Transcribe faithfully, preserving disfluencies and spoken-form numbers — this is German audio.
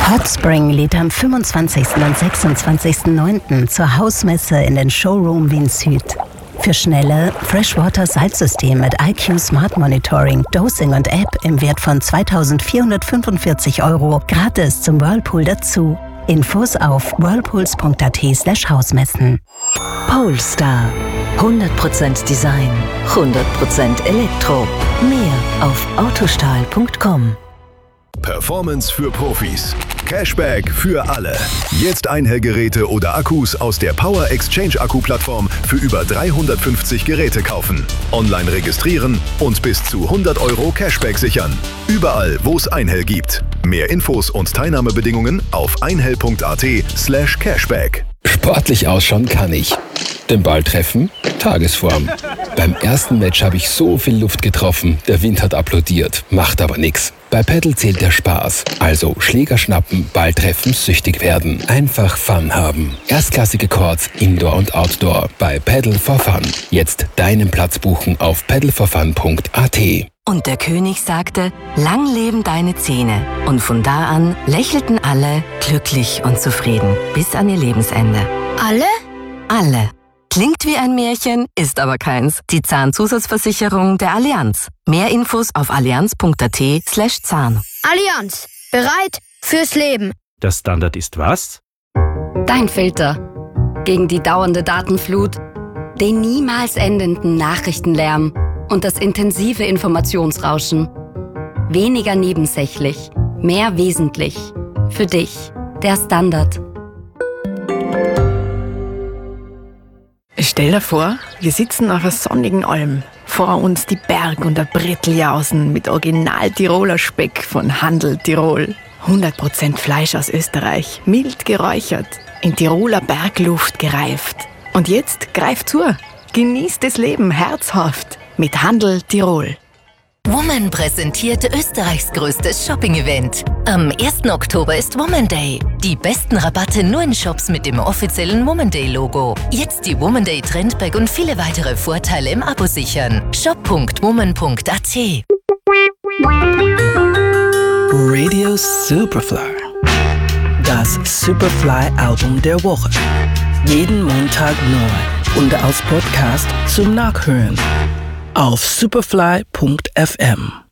Hotspring lädt am fünfundzwanzigsten und sechsundzwanzigsten neunten zur Hausmesse in den Showroom Wien Süd. Für schnelle Freshwater-Salzsystem mit I Q Smart Monitoring, Dosing und App im Wert von zweitausendvierhundertfünfundvierzig Euro gratis zum Whirlpool dazu. Infos auf whirlpools.at slash Hausmessen. Polestar. hundert Prozent Design, hundert Prozent Elektro. Mehr auf autostahl punkt com. Performance für Profis. Cashback für alle. Jetzt Einhellgeräte oder Akkus aus der Power Exchange Akku-Plattform für über dreihundertfünfzig Geräte kaufen. Online registrieren und bis zu hundert Euro Cashback sichern. Überall, wo es Einhell gibt. Mehr Infos und Teilnahmebedingungen auf einhell.at slash Cashback. Sportlich ausschauen kann ich. Den Ball treffen? Tagesform. Beim ersten Match habe ich so viel Luft getroffen, der Wind hat applaudiert, macht aber nix. Bei Paddle zählt der Spaß. Also Schläger schnappen, Ball treffen, süchtig werden. Einfach Fun haben. Erstklassige Courts, Indoor und Outdoor bei Paddle for Fun. Jetzt deinen Platz buchen auf paddle for fun punkt a t. Und der König sagte, lang leben deine Zähne. Und von da an lächelten alle glücklich und zufrieden bis an ihr Lebensende. Alle? Alle. Klingt wie ein Märchen, ist aber keins. Die Zahnzusatzversicherung der Allianz. Mehr Infos auf allianz.at slash Zahn. Allianz. Bereit fürs Leben. Der Standard ist was? Dein Filter. Gegen die dauernde Datenflut, den niemals endenden Nachrichtenlärm und das intensive Informationsrauschen. Weniger nebensächlich, mehr wesentlich. Für dich, der Standard. Stell dir vor, wir sitzen auf einer sonnigen Alm. Vor uns die Berg- und der Bretteljausen mit Original-Tiroler Speck von Handel Tirol. hundert Prozent Fleisch aus Österreich, mild geräuchert, in Tiroler Bergluft gereift. Und jetzt greift zu, genießt das Leben herzhaft mit Handel Tirol. Woman präsentiert Österreichs größtes Shopping-Event. Am ersten Oktober ist Woman Day. Die besten Rabatte nur in Shops mit dem offiziellen Woman Day-Logo. Jetzt die Woman Day Trendbag und viele weitere Vorteile im Abo sichern. shop punkt woman punkt a t. Radio Superfly. Das Superfly-Album der Woche. Jeden Montag neu und als Podcast zum Nachhören. Auf superfly punkt f m.